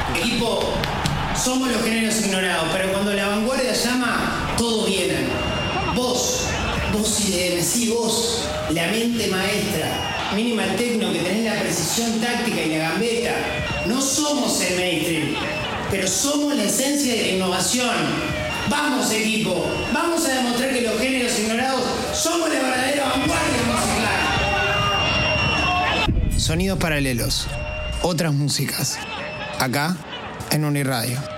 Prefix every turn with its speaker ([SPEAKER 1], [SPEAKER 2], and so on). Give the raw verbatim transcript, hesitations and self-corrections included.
[SPEAKER 1] Equipo, somos los géneros ignorados, pero cuando la vanguardia llama, todos vienen. Vos, vos I D M, sí, vos, la mente maestra, Minimal Techno, que tenés la precisión táctica y la gambeta. No somos el mainstream, pero somos la esencia de la innovación. Vamos, equipo, vamos a demostrar que los géneros ignorados somos la verdadera vanguardia musical. Sonidos paralelos, otras músicas, acá en Uniradio.